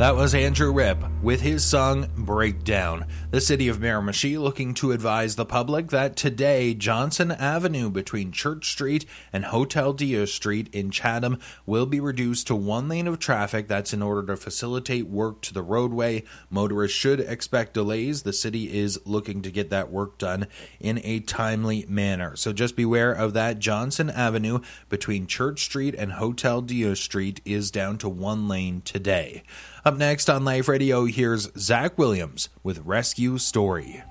That was Andrew Ripp with his song Breakdown. The city of Miramichi looking to advise the public that today Johnson Avenue between Church Street and Hotel Dieu Street in Chatham will be reduced to one lane of traffic. That's in order to facilitate work to the roadway. Motorists should expect delays. The city is looking to get that work done in a timely manner. So just beware of that. Johnson Avenue between Church Street and Hotel Dieu Street is down to one lane today. Up next on Life Radio, here's Zach Williams with Rescue Story.